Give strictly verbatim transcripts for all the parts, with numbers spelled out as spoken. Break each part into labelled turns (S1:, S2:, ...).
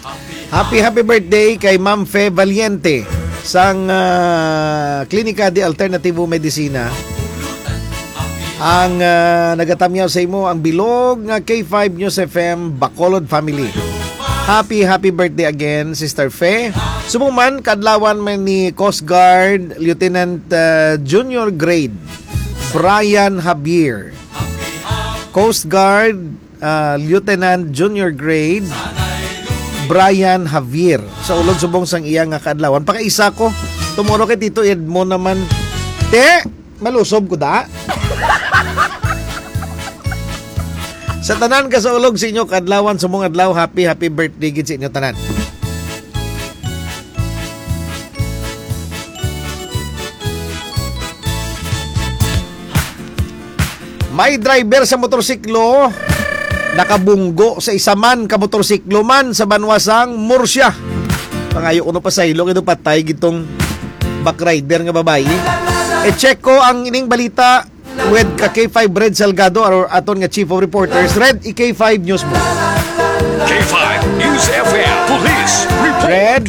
S1: Happy happy birthday kay Ma'am Fe Valiente sang uh, Klinika de Alternativo Medicina. Ang uh, nagatamyaw sa imo ang bilog nga K five News F M Bacolod family. Happy happy birthday again Sister Fe. Sumuman kadlawan man ni Coast Guard Lieutenant uh, Junior Grade Brian Javier. Coast Guard uh, Lieutenant Junior Grade Brian Javier sa ulog subong sang iya nga kadlawan. Pakaisa ko tumuro kay Tito Edmo naman. Te, malusob ko da. Sa tanan ka sa ulog sa inyo kadlawan sumong adlaw, happy happy birthday gid sa inyo tanan. May driver sa motorsiklo nakabunggo sa isa man ka motorsiklo man sa banwasang Murcia. Pangayo kuno pa sa ilong ito patay gitong backrider nga babae. E-check ko ang ining balita with ka K five Red Salgado or aton nga Chief of Reporters. Red, i-K five News mo.
S2: K five News F M Police Report.
S1: Red.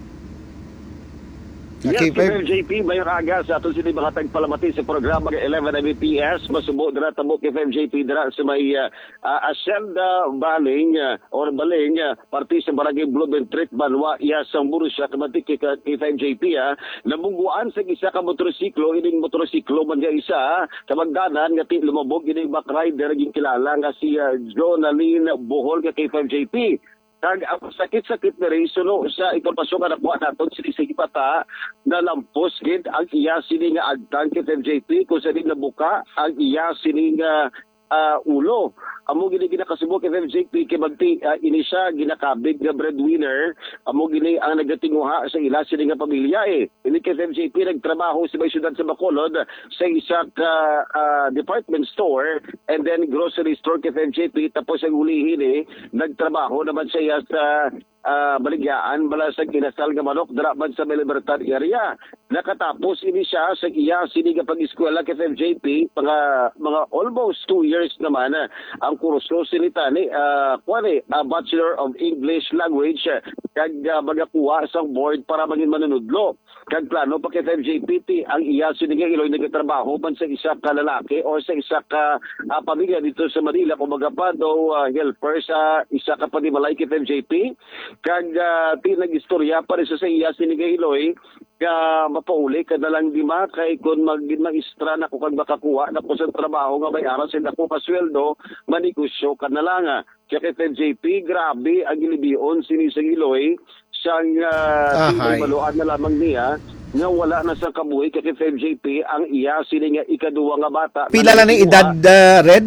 S3: Yes,
S1: K five.
S3: K J P, mayroong aga sa aton sila mga tagpalamati sa programa ng eleven M B P S. Masubo dira tamo K five J P dira sa may uh, uh, Ascenda Baling uh, or Baling uh, parti sa Barangay Blumentritt Banwa iya sa Murcia kamati kay K five J P uh, namungguan sa isa ka motorsiklo ining motorsiklo man nga isa kamagdanan nga ti lumabog ining back rider ging kilala nga si uh, Jonaline Bohol nga K five J P. Kag ang sakit-sakit na rin suno sa impormasyon nga nakuha natin sini sa ipata na lampos gid ang iya sini nga agtang K five J P kung saan nabuka ang iya sini nga uh, ulo. Amo gini ginakasubo K five J P kay magti uh, ini siya ginakabig nga breadwinner. Amo gini ang nagatinguha sa ila sini nga pamilya eh. Ini K five J P nagtrabaho sa may syudad sa Bacolod sa isa ka uh, department store and then grocery store K five J P tapos ang ulihin eh nagtrabaho naman siya sa uh, baligyaan bala sa kinasal nga manok dara man sa Libertad area. Nakatapos ini siya sa iya sini nga pag-eskwela K five J P mga mga almost two years naman uh, ang kurso sinita ni uh, kuani uh, Bachelor of English Language uh, kag uh, magakuha sa board para maging manunudlo. Kag plano pa K five J P T ang iya sini nga iloy nagtrabaho man sa isa ka lalaki o sa isa ka uh, pamilya dito sa Manila kung magapado uh, helper sa isa ka panimalay K five J P. Kag uh, tinag-istorya pa rin sa iya sini nga iloy ka mapauli ka na lang di ma kay kung mag-magistra na ko kag makakuha na po sa trabaho nga may aras na ko pasweldo manegosyo ka na lang. Kaya K five J P grabe ang ilibion sinisang iloy siyang uh, maluan na lamang niya nga wala na sa kabuhi kay K five J P ang iya sini nga ikaduwa nga bata.
S1: Pila lang ng edad uh, Red?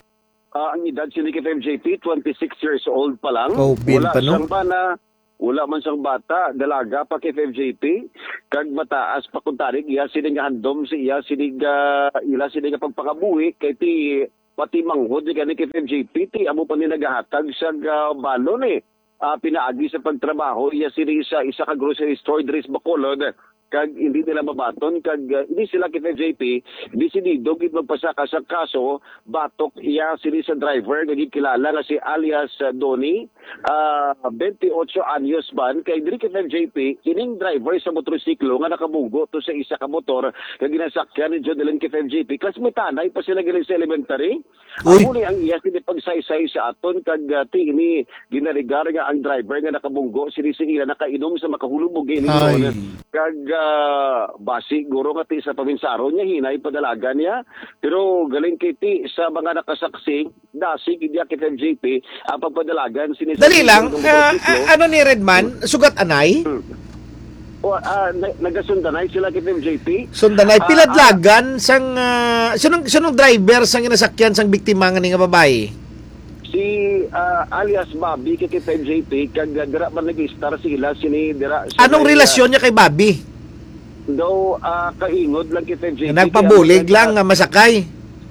S3: Uh, ang edad sini K five J P twenty-six years old pa lang.
S1: Oh,
S3: wala
S1: pa, no?
S3: siyang bana. Wala man siyang bata, dalaga pa K five J P, kag mataas pa kung tarik, iya sinig handom, iya sinig, uh, ila sinig pagpakabuhi, kay ti pati manghod, kaya ni K five J P, ti amo pa ni nagahatag sa uh, balon eh. Uh, pinaagi sa pagtrabaho, iya sinig sa isa ka grocery store, Dres Bacolod, kag hindi nila mabaton, kag uh, hindi sila K five J P, desidido gid magpasaka sa kaso, batok iya sini sa driver, naging kilala nga si alias uh, Donnie, uh, twenty-eight anyos ban, kay diri K five J P, kining driver sa motorsiklo nga nakabunggo to sa isa ka motor, kag ginasakyan ni Jodeline K five J P, kas may tanay pa sila galing sa elementary. Amo ni ang iya sini pagsaysay sa aton, kag uh, ti ini ginarigar nga ang driver nga nakabunggo, sini sila nakainom sa makahulubog ini kag uh, basi guro nga ti sa paminsaro niya hinay padalaga niya pero galing kay ti sa mga nakasaksi dasig idya K five J P ang pagpadalagan sinis
S1: dali lang uh, uh, ano ni Redman sugat anay
S3: hmm. o uh, nagasundanay sila K five J P
S1: sundanay piladlagan uh, sang uh, sunong sunong driver sang inasakyan sang biktima nga ni nga babae
S3: si uh, alias Bobby kay K five J P kag dira man nag-star sila sini dira
S1: anong may, relasyon niya kay Bobby?
S3: Daw uh, kaingod lang K five J P
S1: nagpabulig lang nga masakay.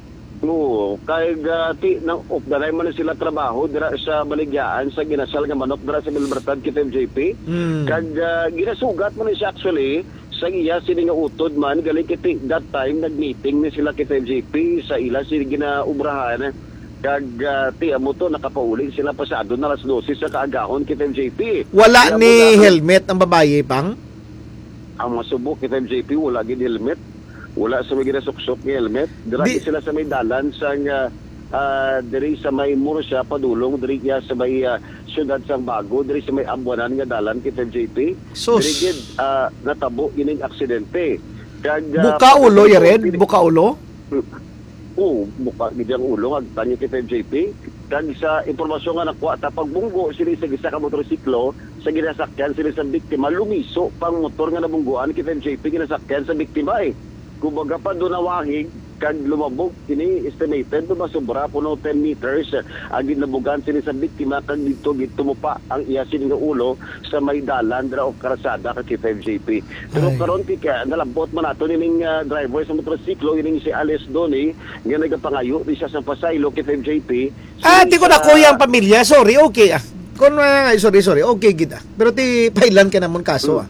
S3: Oo, kay uh, ti nang op dalay man sila trabaho dira sa baligyaan sa ginasal nga manok dira sa Libertad K five J P. Hmm. Kag uh, ginasugat man siya actually sa iya sini nga utod man galing kiti that time nag-meeting ni sila K five J P sa ila sini ginaubrahan Kag uh, ti amo to nakapauling sila pasado na alas dose sa kaagahon kay F M J P.
S1: Wala
S3: Kaya
S1: ni
S3: mula-
S1: helmet ang babae pang?
S3: Ang masubok kay F M J P wala gid helmet. Wala sa may ginasuksok ni helmet. Diragi
S1: Di-
S3: sila sa may dalan sa uh, uh, diri sa may Murcia padulong diri ya sa may uh, syudad sang Bago diri sa may Ambuanan nga dalan kay F M J P.
S1: Sus.
S3: Diri gid uh, natabo ining aksidente. Kag uh,
S1: Buka ulo, Yared? Buka ulo?
S3: Oo, buka gid ang ulo ag tanyo kay F M J P. Kag sa impormasyon nga nakuha ta pagbunggo sila sa gisa ka motorsiklo sa ginasakyan sila sa biktima lumiso pang motor nga nabungguan kay F M J P ginasakyan sa biktima eh. Kumbaga pa doon nawahig kag lumabog kini estimated do masobra puno ten meters agid nabugan sila sa biktima kag dito gito mo pa ang iya sini nga ulo sa may dalan dra o karasada kay F M J P. Pero
S1: Ay.
S3: karon kaya nalabot man nato ning uh, driver sa motorsiklo ining si Alice Doni nga nagapangayo di siya sa Pasaylo kay F M J P.
S1: Ah, di ko na kuya ang pamilya. Sorry, okay ah. Kung uh, sorry, sorry. Okay gid ah. Pero ti pailan ka namon kaso ah.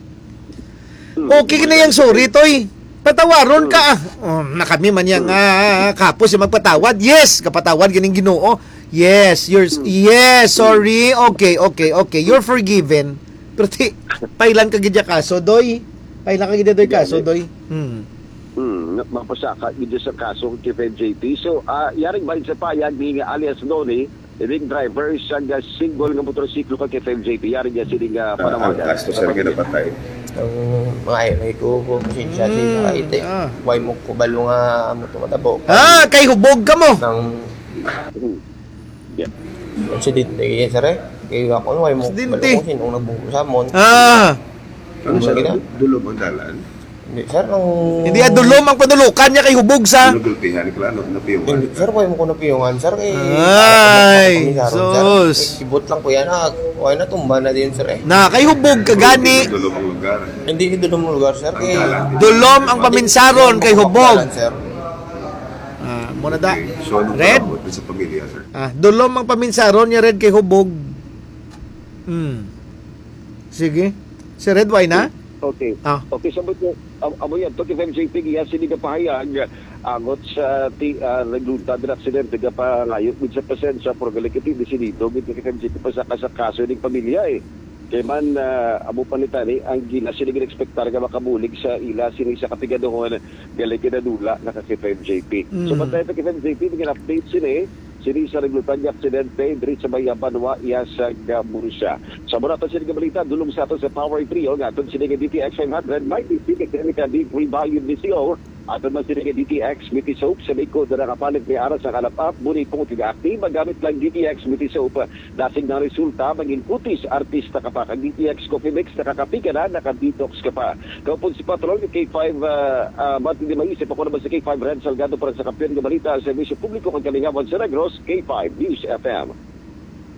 S1: Okay na yang sorry toy. Patawaron ka ah. Oh, na kami man yang uh, kapos yung magpatawad. Yes, kapatawad gining Ginoo. Yes, you're yes, sorry. Okay, okay, okay. You're forgiven. Pero ti pailan ka gid ya kaso doy. Pailan ka gid doy kaso doy. Hmm.
S3: Hmm, mapasaka gid sa kaso kay F M J P. So, uh, yaring bahin sa payag ni nga alias Doni, ring driver sa uh, single nga motorsiklo kay F M J P. Yaring niya sila nga
S4: ang
S3: panawagan.
S4: gasto sa ginapatay.
S5: Ang mga ay ko ko pasensya
S1: Mm,
S5: mm, sa ite.
S1: ah.
S5: Why mo ko balo nga mo tumatabo.
S1: Ah, kay hubog ka mo.
S5: Nang
S3: Hmm. Yeah.
S5: incident ni sir eh. Kaya ako why mo
S1: Aksidente.
S5: balo ko sinong nabunggo sa mon.
S1: Ah,
S4: Ano sa
S5: Gina?
S4: dulo mo dalan?
S5: Hindi sir nang
S1: hindi adulom ang panulukan niya kay hubog sa.
S4: Dulo gulpihan, klaro, napiyungan.
S5: Hindi, sir, why mo ko napiyungan, sir? Eh,
S1: Ay,
S5: ako- ako- ako-
S1: sus.
S5: sir. Eh, Ibot lang ko yan, ha? Why na tumba na din, sir, eh?
S1: Na kay hubog ka gani.
S4: Dulo ang lugar.
S5: Hindi ito ng lugar, sir.
S4: Ang
S5: Eh,
S4: dalan.
S1: Dulom ang paminsaron kay hubog.
S5: Dalan, sir.
S1: Ah, muna da.
S4: Okay. So, anong
S1: Red?
S4: paabot sa pamilya, sir?
S1: Ah, dulom ang paminsaron niya red kay hubog. Hmm. Sige. Si Red why na?
S3: Okay.
S1: Ah.
S3: Okay, sabot ko, am- amo yan, to kay F M J P, iya sini ka pahayag, agot sa ti, uh, nagluntad na aksidente ka pa ngayon, with sa pasensya, for galikiti, di sinido, with kay F M J P pa sa kasakaso ng pamilya eh. Kaya man, uh, amo pa ni Tani, ang gina sini ginexpectar ka makabulig sa ila, sini sa kapigadohon, galikidadula na kay F M J P. So,
S1: Mm.
S3: patay pa kay F M J P, bigyan update sini, sini sa naglutan niya aksidente, diri sa may Banwa, iya sa Murcia. Sa muna ito sini kabalita, dulong sa ito sa Power Trio, nga ito sini ka D T X five hundred, may ticket kaya ka di revalue D C O, at man sini ka D T X Miti Soap, sa may ko na nakapalit may aras sa kalapap, muni kong tiga-active, magamit lang D T X Miti Soap, dasig na resulta, maging kutis, artista ka pa, kag D T X Coffee Mix, nakakapika na, nakadetox ka pa. Kaupon si Patrol, K five, uh, uh, mati di maisip ako naman sa K five Red Salgado para sa kampiyon ng balita, sa servisyo publiko kang kalingawan sa Negros, K five News F M.